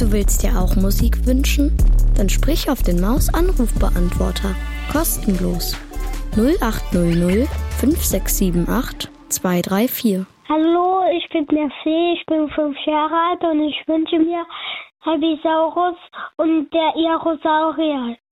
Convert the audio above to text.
Du willst dir auch Musik wünschen? Dann sprich auf den Maus-Anrufbeantworter. Kostenlos. 0800 5678 234. Hallo, ich bin Merci, ich bin 5 Jahre alt und ich wünsche mir Habisaurus und der Ierosaurier.